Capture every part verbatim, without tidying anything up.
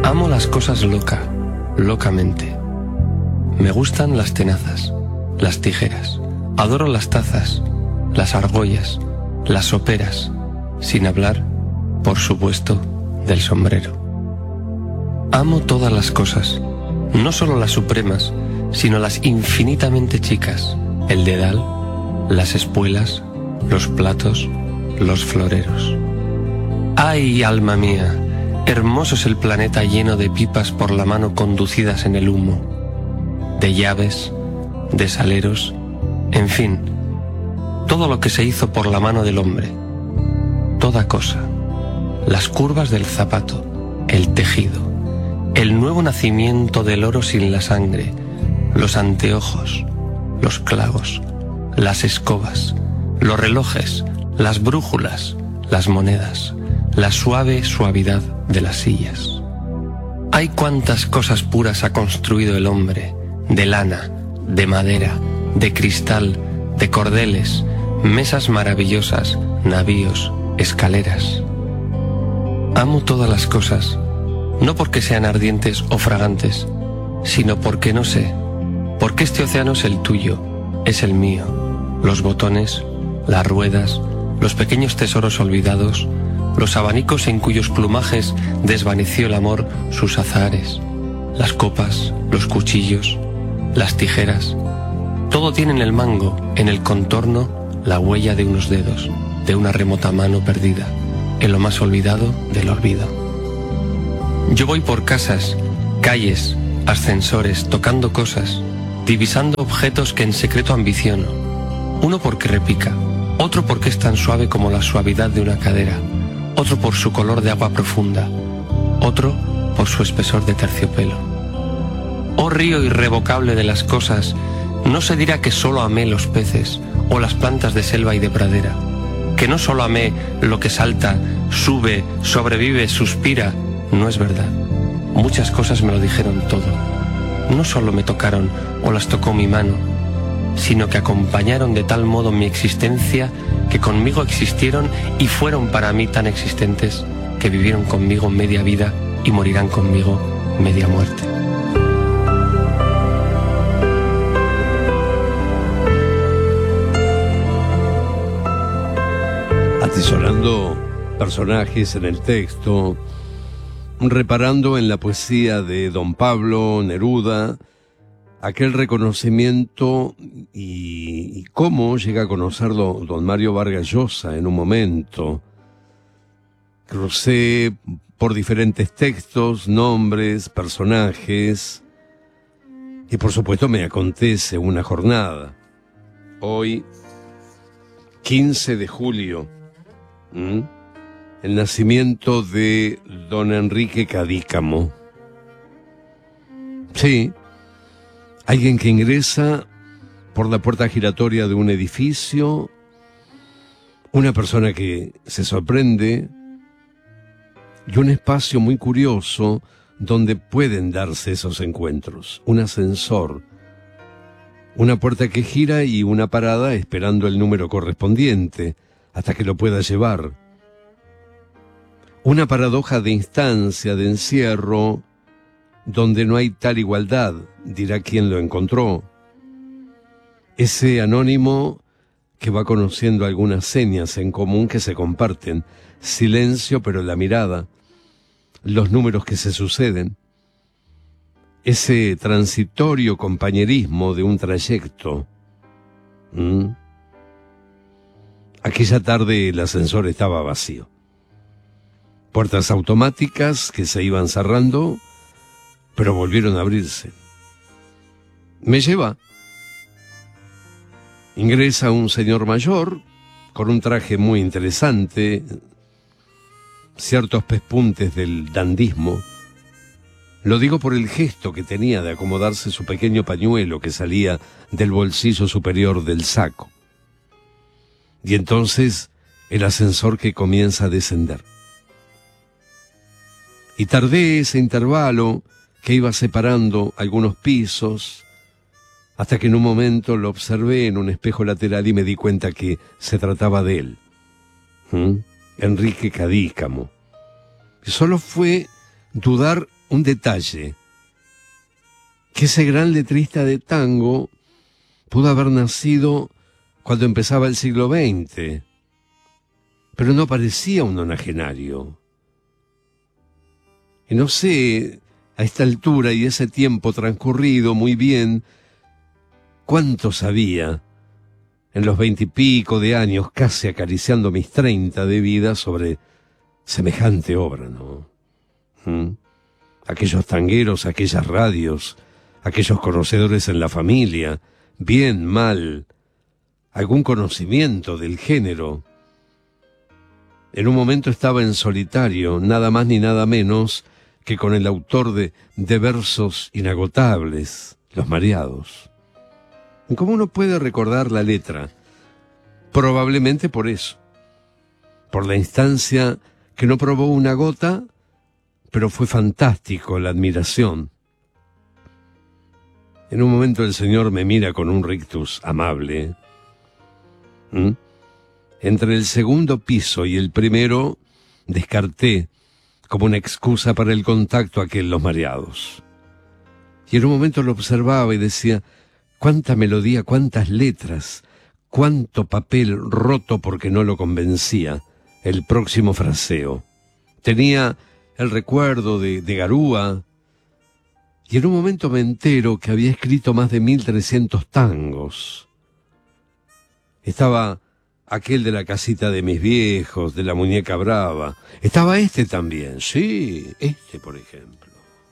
Amo las cosas loca, locamente. Me gustan las tenazas, las tijeras. Adoro las tazas, las argollas, las soperas, sin hablar, por supuesto, del sombrero. Amo todas las cosas, no solo las supremas, sino las infinitamente chicas, el dedal, las espuelas, los platos, los floreros. ¡Ay, alma mía! Hermoso es el planeta lleno de pipas por la mano conducidas en el humo, de llaves, de saleros, en fin, todo lo que se hizo por la mano del hombre, toda cosa, las curvas del zapato, el tejido, el nuevo nacimiento del oro sin la sangre, los anteojos, los clavos, las escobas, los relojes, las brújulas, las monedas, la suave suavidad de las sillas. Hay cuantas cosas puras ha construido el hombre, de lana, de madera, de cristal, de cordeles, mesas maravillosas, navíos, escaleras. Amo todas las cosas, no porque sean ardientes o fragantes, sino porque no sé, porque este océano es el tuyo, es el mío, los botones, las ruedas, los pequeños tesoros olvidados, los abanicos en cuyos plumajes desvaneció el amor sus azahares, las copas, los cuchillos, las tijeras, todo tiene en el mango, en el contorno, la huella de unos dedos, de una remota mano perdida, en lo más olvidado del olvido. Yo voy por casas, calles, ascensores, tocando cosas, divisando objetos que en secreto ambiciono, uno porque repica, otro porque es tan suave como la suavidad de una cadera, otro por su color de agua profunda, otro por su espesor de terciopelo. Oh río irrevocable de las cosas, no se dirá que solo amé los peces o las plantas de selva y de pradera, que no solo amé lo que salta, sube, sobrevive, suspira. No es verdad. Muchas cosas me lo dijeron todo. No solo me tocaron o las tocó mi mano, sino que acompañaron de tal modo mi existencia que conmigo existieron y fueron para mí tan existentes que vivieron conmigo media vida y morirán conmigo media muerte. Atesorando personajes en el texto, reparando en la poesía de Don Pablo Neruda, aquel reconocimiento y, y cómo llega a conocerlo don Mario Vargas Llosa en un momento. Crucé por diferentes textos, nombres, personajes, y por supuesto me acontece una jornada. Hoy, quince de julio, ¿Mm? el nacimiento de don Enrique Cadícamo. Sí, alguien que ingresa por la puerta giratoria de un edificio, una persona que se sorprende, y un espacio muy curioso donde pueden darse esos encuentros. Un ascensor, una puerta que gira y una parada esperando el número correspondiente hasta que lo pueda llevar. Una paradoja de instancia, de encierro, donde no hay tal igualdad, dirá quien lo encontró. Ese anónimo que va conociendo algunas señas en común que se comparten, silencio pero la mirada, los números que se suceden, ese transitorio compañerismo de un trayecto. ¿Mm? Aquella tarde el ascensor estaba vacío. Puertas automáticas que se iban cerrando, pero volvieron a abrirse. Me lleva. Ingresa un señor mayor, con un traje muy interesante, ciertos pespuntes del dandismo. Lo digo por el gesto que tenía de acomodarse su pequeño pañuelo que salía del bolsillo superior del saco. Y entonces el ascensor que comienza a descender. Y tardé ese intervalo que iba separando algunos pisos, hasta que en un momento lo observé en un espejo lateral y me di cuenta que se trataba de él. ¿Mm? Enrique Cadícamo. Y solo fue dudar un detalle, que ese gran letrista de tango pudo haber nacido cuando empezaba el siglo veinte, pero no parecía un nonagenario. Y no sé, a esta altura y ese tiempo transcurrido muy bien, cuánto sabía en los veintipico de años, casi acariciando mis treinta de vida, sobre semejante obra, ¿no? ¿Mm? Aquellos tangueros, aquellas radios, aquellos conocedores en la familia, bien, mal, algún conocimiento del género. En un momento estaba en solitario, nada más ni nada menos que con el autor de, de versos inagotables, Los Mareados. ¿Cómo uno puede recordar la letra? Probablemente por eso, por la instancia que no probó una gota, pero fue fantástico la admiración. En un momento el Señor me mira con un rictus amable. ¿Mm? Entre el segundo piso y el primero descarté como una excusa para el contacto aquel Los Mareados. Y en un momento lo observaba y decía, cuánta melodía, cuántas letras, cuánto papel roto porque no lo convencía el próximo fraseo. Tenía el recuerdo de, de Garúa, y en un momento me entero que había escrito más de mil trescientos tangos. Estaba aquel de la casita de mis viejos, de la muñeca brava. Estaba este también, sí, este por ejemplo.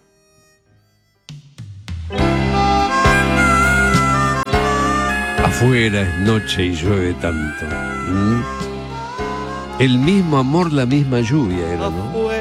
Afuera es noche y llueve tanto. ¿Mm? El mismo amor, la misma lluvia era, ¿no?